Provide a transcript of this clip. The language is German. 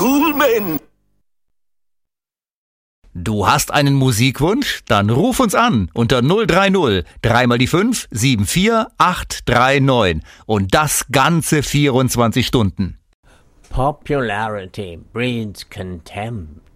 Cool, man. Du hast einen Musikwunsch? Dann ruf uns an unter 030 3 mal die 5 74 839 und das ganze 24 Stunden. Popularity breeds contempt.